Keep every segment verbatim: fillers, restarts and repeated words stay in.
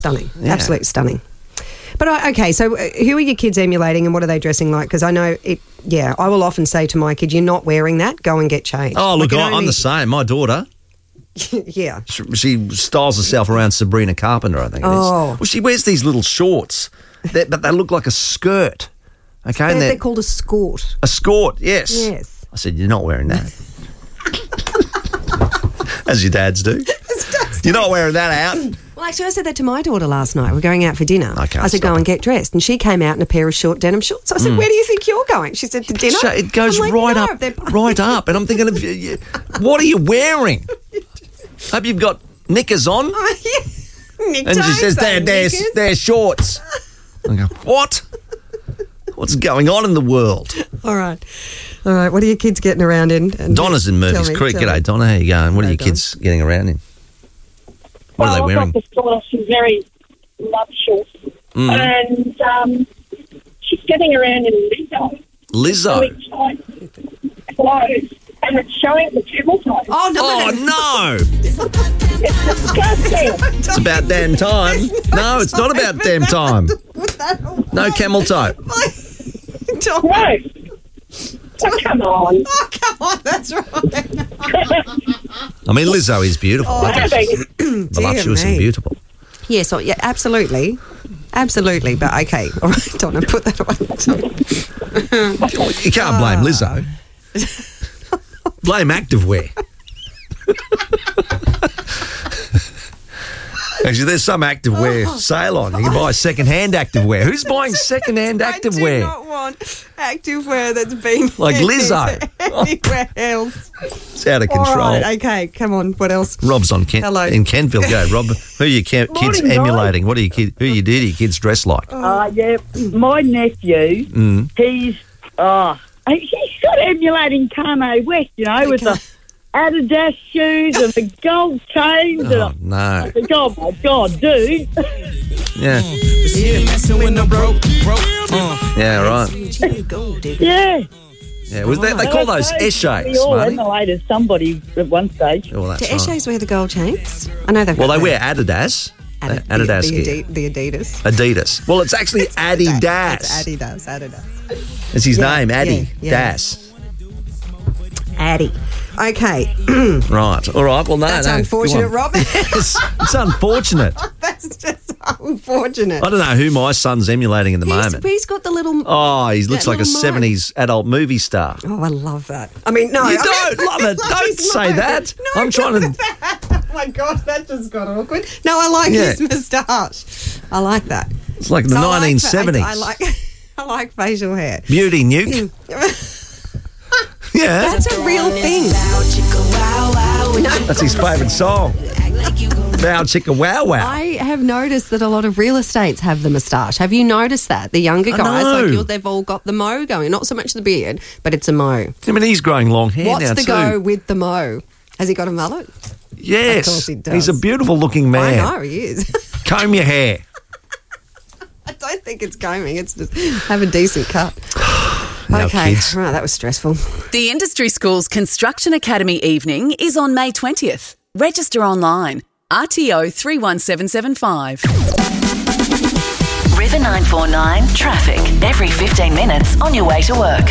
Stunning. Yeah. Absolutely stunning. But, uh, okay, so uh, who are your kids emulating and what are they dressing like? Because I know, it. yeah, I will often say to my kid, you're not wearing that, go and get changed. Oh, look, like I, only... I'm the same. My daughter... yeah. She, she styles herself around Sabrina Carpenter, I think it is. Oh. Well, she wears these little shorts, that, but they look like a skirt. Okay, they're, they're, they're called a skort. A skort, yes. Yes. I said, you're not wearing that. As your dads do. You're not wearing that out. Well, actually, I said that to my daughter last night. We're going out for dinner. I can't I said, stop go it. and get dressed. And she came out in a pair of short denim shorts. I said, Mm. where do you think you're going? She said, to dinner. So it goes I'm like, right no, up, they're- right up. And I'm thinking, of, you- you- what are you wearing? Hope you've got knickers on. Oh, yeah. Nick, And she don't says, say they're, they're, knickers. they're shorts. I go, what? What's going on in the world? All right. All right. What are your kids getting around in? And Donna's in Murphy's tell me, Creek. tell me. G'day, Donna. How you going? What are Hello, your kids getting around in? What well, are they wearing? I've got this daughter, she's very voluptuous. Mm. And um, she's getting around in Lizzo. Lizzo. Really tight clothes. And it's showing the camel toe. Oh, no. Oh, no. It's disgusting. It's about damn time. No, it's not about damn time. No camel toe. No. Oh, come on. Oh, come on. That's right. I mean, Lizzo is beautiful. Oh, I think she's voluptuous me. and beautiful. Yes, oh, yeah, absolutely. Absolutely. But, okay. All right, Donna, put that away. You can't blame Lizzo. Blame activewear. Actually, there's some activewear sale on. You can buy second-hand activewear. Who's buying second-hand activewear? I do not want activewear that's been Like Lizzo. anywhere else. It's out of All control. right, okay, come on. What else? Rob's on Kent, Hello. in Kentville. Go, Rob. Who are your ki- kids Morning, guys. emulating? What are your kids? Who you do your kids dress like? Uh, yeah, my nephew, Mm. he's, oh, he's got emulating Kanye West, you know, with the Adidas shoes and the gold chains. Oh and no! I think, oh my God, dude. Yeah, yeah, right. Yeah. Yeah, was that they call those We eshays, all Marty? emulated somebody at one stage. Oh, that's Do right. Eshays wear the gold chains? I know they've Well, got they the- wear Adidas. Adi- Uh, Adidas the, gear. the, Adi- the Adidas. Adidas. Well, it's actually Adidas. It's Adidas, Adidas. It's his Yeah, name, Adi. yeah, yeah. Das. Addy. Okay. Right. All right. Well, no, That's no. unfortunate, Go on. Rob. It's, it's unfortunate. That's just unfortunate. I don't know who my son's emulating at the He's, moment. he's got the little... Oh, he looks that like a little mo. seventies adult movie star. Oh, I love that. I mean, no. You I don't mean, love it. I Don't his say mo. that. No, I'm trying to- Oh, my God, that just got awkward. No, I like Yeah. his moustache. I like that. It's like the So I like- nineteen seventies. I, I like I like facial hair. Beauty Nuke. Yeah. That's a real thing. That's his favourite song. Wow, chicka wow wow. I have noticed that a lot of real estates have the moustache. Have you noticed that? The younger I guys, know. like yours, they've all got the mo going. Not so much the beard, but it's a mo. I mean, he's growing long hair What's now the too. go with the mo? Has he got a mullet? Yes. Of course he does. He's a beautiful looking man. I know, he is. Comb your hair. I don't think it's combing. It's just have a decent cut. Now, Okay, kids. right, that was stressful. The Industry Schools Construction Academy evening is on May twentieth. Register online. R T O three one seven seven five. River nine four nine traffic every fifteen minutes on your way to work.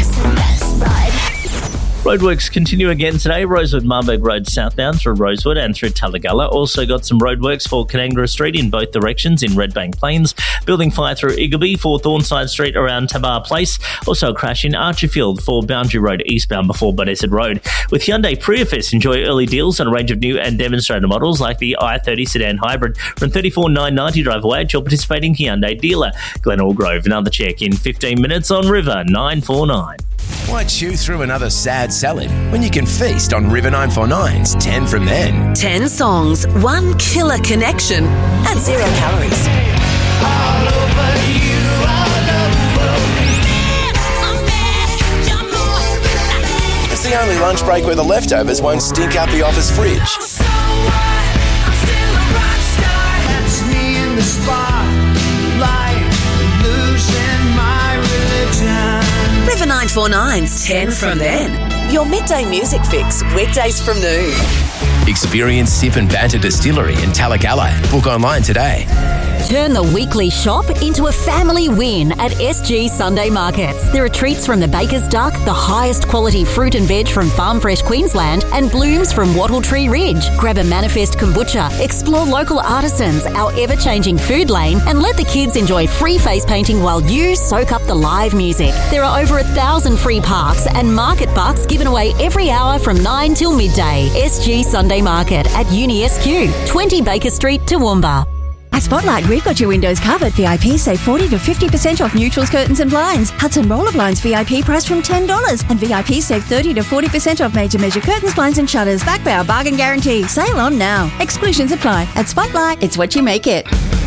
Roadworks continue again today. Rosewood Marburg Road southbound through Rosewood and through Talagalla. Also got some roadworks for Canangara Street in both directions in Redbank Plains. Building fire through Iggleby for Thornside Street around Tabar Place. Also a crash in Archerfield for Boundary Road eastbound before Buddested Road. With Hyundai Prius, enjoy early deals on a range of new and demonstrator models like the i thirty sedan hybrid from thirty-four thousand nine hundred ninety dollars drive away at your participating Hyundai dealer. Glenelg Grove, another check in fifteen minutes on River nine four nine. Why chew through another sad salad when you can feast on River nine four nine's ten from then? ten songs, one killer connection at zero calories. It's the only lunch break where the leftovers won't stink out the office fridge. River nine four nine's ten from then. Your midday music fix, weekdays from noon. Experience Sip and Banter Distillery in Talagalla. Book online today. Turn the weekly shop into a family win at S G Sunday Markets. There are treats from the Baker's Duck, the highest quality fruit and veg from Farm Fresh Queensland, and blooms from Wattle Tree Ridge. Grab a Manifest kombucha, explore local artisans, our ever-changing food lane, and let the kids enjoy free face painting while you soak up the live music. There are over a thousand free parks and market bucks given away every hour from nine till midday. S G Sunday Market at Uni S Q, twenty Baker Street, Toowoomba. At Spotlight, we've got your windows covered. V I P save forty to fifty percent off neutrals, curtains and blinds. Hudson Roller Blinds V I P price from ten dollars. And V I P save thirty to forty percent off made to measure curtains, blinds and shutters. Backed by our bargain guarantee. Sale on now. Exclusions apply. At Spotlight, it's what you make it.